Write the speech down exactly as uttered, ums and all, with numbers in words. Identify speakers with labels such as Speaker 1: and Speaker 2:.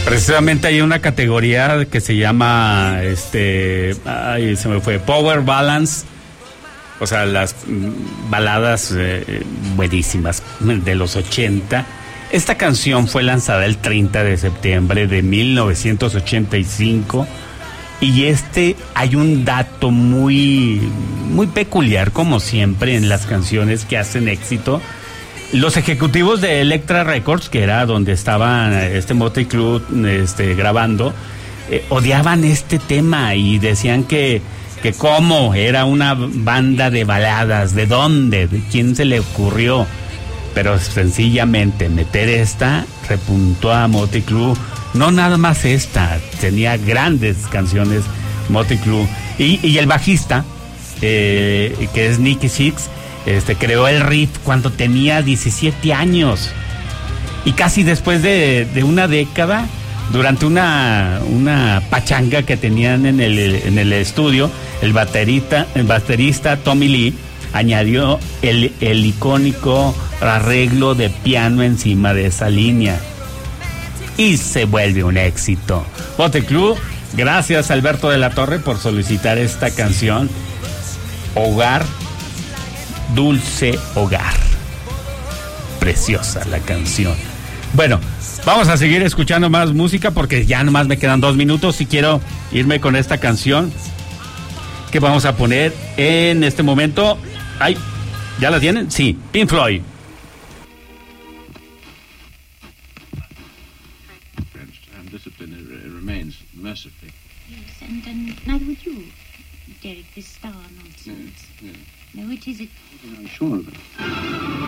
Speaker 1: Precisamente hay una categoría que se llama, este, ay, se me fue, Power Balance, o sea, las mm, baladas eh, buenísimas de los ochenta. Esta canción fue lanzada el treinta de septiembre de mil novecientos ochenta y cinco y este, hay un dato muy, muy peculiar, como siempre en las canciones que hacen éxito. Los ejecutivos de Elektra Records, que era donde estaban este Motley Crue este, grabando, eh, odiaban este tema y decían que, que cómo era una banda de baladas, de dónde, de quién se le ocurrió. Pero sencillamente meter esta repuntó a Motley Crue. No nada más esta, tenía grandes canciones Motley Crue. Y, y el bajista, eh, que es Nicky Sixx, este, creó el riff cuando tenía diecisiete años. Y casi después de, de una década, durante una, una pachanga que tenían en el, en el estudio, el baterista, el baterista Tommy Lee añadió el, el icónico arreglo de piano encima de esa línea. Y se vuelve un éxito. Motley Crue, gracias Alberto de la Torre por solicitar esta canción. Hogar, dulce hogar. Preciosa la canción. Bueno, vamos a seguir escuchando más música porque ya nomás me quedan dos minutos y quiero irme con esta canción que vamos a poner en este momento. Ay, ¿ya la tienen? Sí, Pink Floyd.
Speaker 2: Discipline remains mercifully.
Speaker 3: Yes, and, and neither would you, Derek, this star nonsense.
Speaker 2: Yes, yes.
Speaker 3: No, it is it.
Speaker 2: I'm sure of it.